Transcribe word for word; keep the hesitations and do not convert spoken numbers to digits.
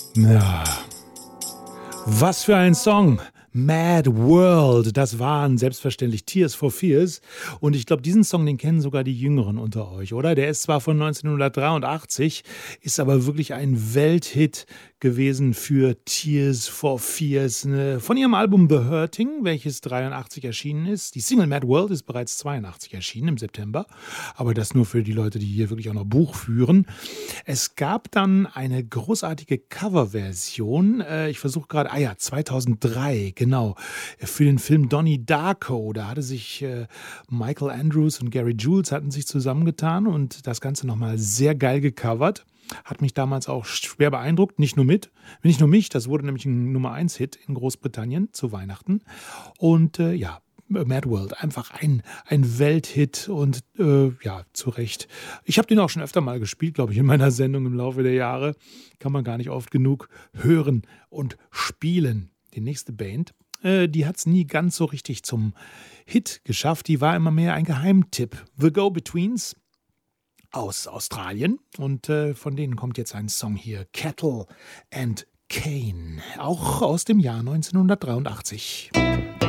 Ja, was für ein Song! Mad World, das waren selbstverständlich Tears for Fears. Und ich glaube, diesen Song, den kennen sogar die Jüngeren unter euch, oder? Der ist zwar von neunzehnhundertdreiundachtzig, ist aber wirklich ein Welthit gewesen für Tears for Fears. Von ihrem Album The Hurting, welches dreiundachtzig erschienen ist. Die Single Mad World ist bereits zweiundachtzig erschienen im September. Aber das nur für die Leute, die hier wirklich auch noch Buch führen. Es gab dann eine großartige Coverversion. Ich versuche gerade, ah ja, zweitausenddrei, genau, für den Film Donnie Darko. Da hatte sich äh, Michael Andrews und Gary Jules hatten sich zusammengetan und das Ganze nochmal sehr geil gecovert. Hat mich damals auch schwer beeindruckt, nicht nur mit, nicht nur mich, das wurde nämlich ein Nummer eins Hit in Großbritannien zu Weihnachten. Und äh, ja, Mad World, einfach ein, ein Welthit und äh, ja, zu Recht. Ich habe den auch schon öfter mal gespielt, glaube ich, in meiner Sendung im Laufe der Jahre. Kann man gar nicht oft genug hören und spielen. Die nächste Band, äh, die hat es nie ganz so richtig zum Hit geschafft. Die war immer mehr ein Geheimtipp. The Go-Betweens aus Australien. Und äh, von denen kommt jetzt ein Song hier, Cattle and Cane, auch aus dem Jahr neunzehnhundertdreiundachtzig.